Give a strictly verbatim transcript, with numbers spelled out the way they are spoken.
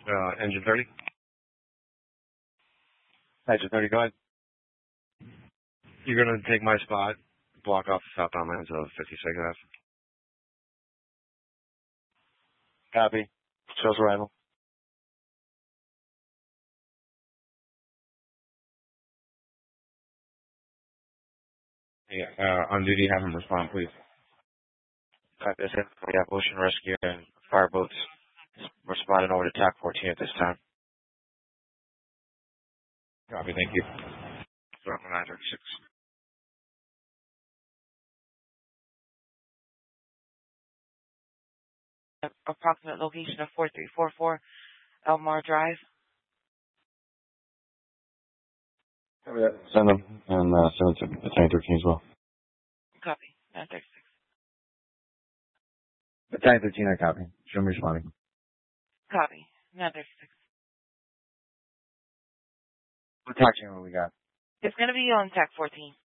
Uh, engine thirty. Engine thirty, go ahead. You're going to take my spot, block off the southbound lanes of fifty-six F. Copy. Shows arrival. Yeah, uh, on duty, have him respond, please. Copy this. We have ocean rescue and fireboats responding over to T A C fourteen at this time. Copy, thank you. nine thirty-six. Approximate location of four three four four Elmar Drive. Copy that. Send them and uh, send it to the Tank thirteen as well. Copy. nine thirty-six. The Tank thirteen, I copy. Show me responding. Copy. nine thirty-six. What taxi number we got? It's going to be on T A C fourteen.